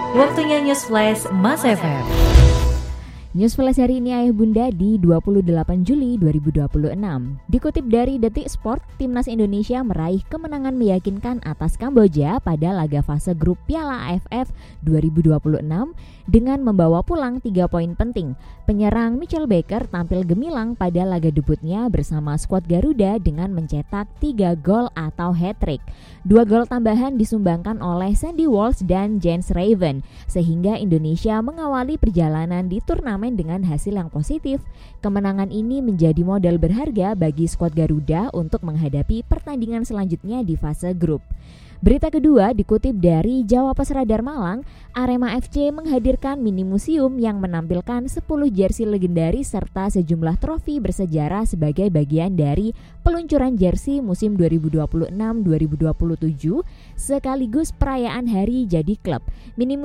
Waktunya News Flash Mas FM. News Flash hari ini ayah bunda di 28 Juli 2026. Dikutip dari Detik Sport, Timnas Indonesia meraih kemenangan meyakinkan atas Kamboja pada laga fase grup Piala AFF 2026 dengan membawa pulang 3 poin penting. Penyerang Michael Baker tampil gemilang pada laga debutnya bersama skuad Garuda dengan mencetak 3 gol atau hat-trick. 2 gol tambahan disumbangkan oleh Sandy Walsh dan Jens Raven, sehingga Indonesia mengawali perjalanan di turnamen dengan hasil yang positif. Kemenangan ini menjadi modal berharga bagi skuad Garuda untuk menghadapi pertandingan selanjutnya di fase grup. Berita kedua dikutip dari Jawa Pos Radar Malang, Arema FC menghadirkan mini museum yang menampilkan 10 jersey legendaris serta sejumlah trofi bersejarah sebagai bagian dari peluncuran jersey musim 2026-2027 sekaligus perayaan hari jadi klub. Mini